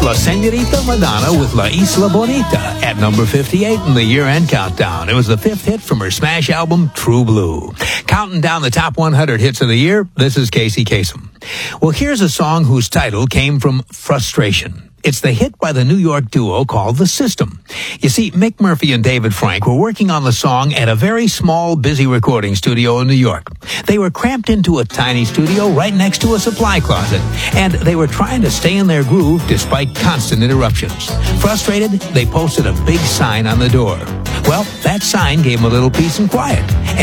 La Senorita Madonna with La Isla Bonita at number 58 in the year-end countdown. It was the fifth hit from her smash album, True Blue. Counting down the top 100 hits of the year, this is Casey Kasem. Well, here's a song whose title came from frustration. It's the hit by the New York duo called The System. You see, Mick Murphy and David Frank were working on the song at a very small, busy recording studio in New York. They were cramped into a tiny studio right next to a supply closet, and they were trying to stay in their groove despite constant interruptions. Frustrated, they posted a big sign on the door. Well, that sign gave them a little peace and quiet.